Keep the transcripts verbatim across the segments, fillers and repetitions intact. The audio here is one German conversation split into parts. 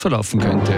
verlaufen könnte.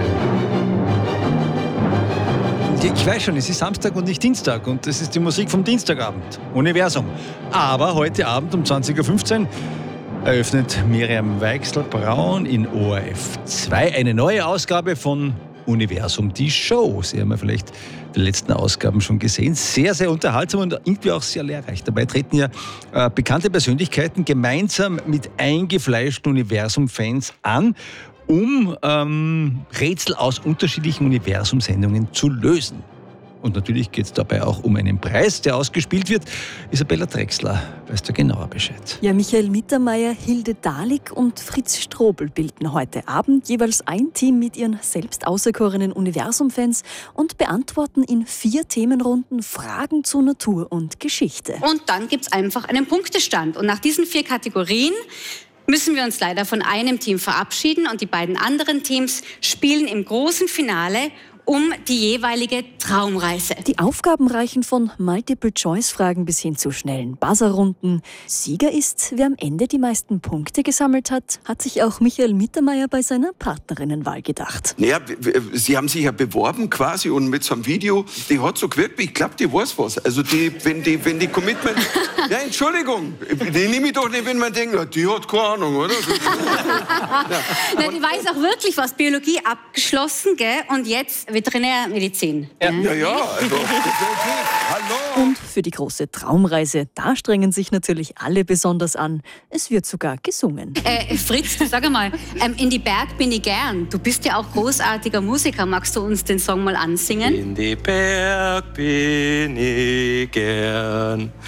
Ich weiß schon, es ist Samstag und nicht Dienstag und das ist die Musik vom Dienstagabend, Universum. Aber heute Abend um zwanzig Uhr fünfzehn eröffnet Miriam Weichselbraun in O R F zwei eine neue Ausgabe von Universum, die Show. Sie haben ja vielleicht die letzten Ausgaben schon gesehen. Sehr, sehr unterhaltsam und irgendwie auch sehr lehrreich. Dabei treten ja äh, bekannte Persönlichkeiten gemeinsam mit eingefleischten Universum-Fans an, um ähm, Rätsel aus unterschiedlichen Universumsendungen zu lösen. Und natürlich geht es dabei auch um einen Preis, der ausgespielt wird. Isabella Drechsler weiß da genauer Bescheid. Ja, Michael Mittermeier, Hilde Dahlig und Fritz Strobel bilden heute Abend jeweils ein Team mit ihren selbst auserkorenen Universum-Fans und beantworten in vier Themenrunden Fragen zu Natur und Geschichte. Und dann gibt es einfach einen Punktestand. Und nach diesen vier Kategorien müssen wir uns leider von einem Team verabschieden und die beiden anderen Teams spielen im großen Finale um die jeweilige Traumreise. Die Aufgaben reichen von Multiple-Choice-Fragen bis hin zu schnellen Buzzer-Runden. Sieger ist, wer am Ende die meisten Punkte gesammelt hat, hat sich auch Michael Mittermeier bei seiner Partnerinnenwahl gedacht. Naja, sie haben sich ja beworben quasi und mit so einem Video, die hat so gewirkt, ich glaube, die weiß was. Also die, wenn die, wenn die Commitment... Ja, Entschuldigung, die nehme ich doch nicht, wenn man denkt, die hat keine Ahnung, oder? Ja. Na, die weiß auch wirklich was, Biologie abgeschlossen, gell? Und jetzt Veterinärmedizin. Ja, ja, ja, also, hallo. Und für die große Traumreise, da strengen sich natürlich alle besonders an. Es wird sogar gesungen. Äh, Fritz, sag mal, ähm, in die Berg bin ich gern. Du bist ja auch großartiger Musiker. Magst du uns den Song mal ansingen? In die Berg bin ich gern.